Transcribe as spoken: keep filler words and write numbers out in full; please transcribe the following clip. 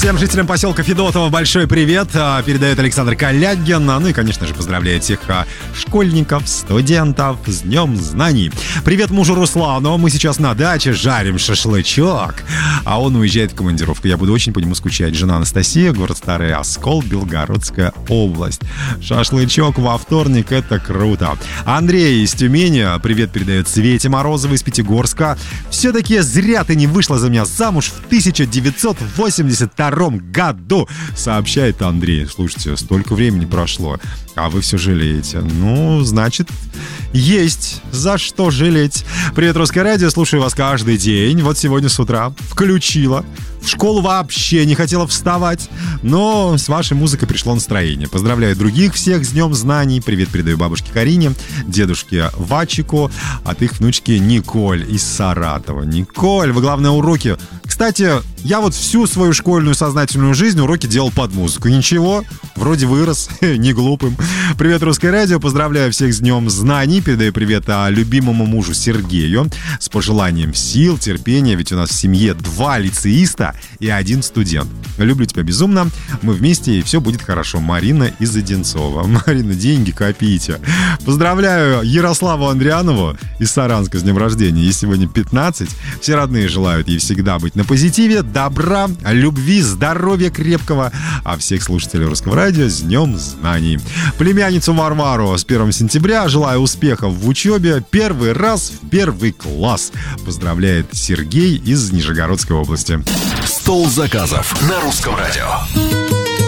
Всем жителям поселка Федотово большой привет. Передает Александр Калягин. Ну и, конечно же, поздравляет всех школьников, студентов с Днем Знаний. Привет мужу Руслану. Мы сейчас на даче жарим шашлычок, а он уезжает в командировку. Я буду очень по нему скучать. Жена Анастасия, город Старый Оскол, Белгородская область. Шашлычок во вторник — это круто. Андрей из Тюмени привет передает Свете Морозовой из Пятигорска. Все-таки зря ты не вышла за меня замуж в тысяча девятьсот восемьдесят втором году, сообщает Андрей. Слушайте, столько времени прошло, а вы все жалеете. Ну, значит, есть за что жалеть. Привет, Русское радио, слушаю вас каждый день. Вот сегодня с утра включила. В школу вообще не хотела вставать, но с вашей музыкой пришло настроение. Поздравляю других всех с Днем Знаний. Привет передаю бабушке Карине, дедушке Вачику, от их внучки Николь из Саратова. Николь, вы, главное, уроки. Кстати, я вот всю свою школьную сознательную жизнь уроки делал под музыку. Ничего, вроде вырос, не глупым. Привет, Русское радио, поздравляю всех с Днем Знаний. Передаю привет любимому мужу Сергею с пожеланием сил, терпения, ведь у нас в семье два лицеиста и один студент. Люблю тебя безумно. Мы вместе, и все будет хорошо. Марина из Одинцова. Марина, деньги копите. Поздравляю Ярославу Андрианову из Саранска с днем рождения. Ей сегодня пятнадцать. Все родные желают ей всегда быть на позитиве, добра, любви, здоровья крепкого. А всех слушателей Русского радио с Днем Знаний. Племянницу Варвару с первого сентября. Желаю успехов в учебе. Первый раз в первый класс. Поздравляет Сергей из Нижегородской области. Стол заказов на Русском радио.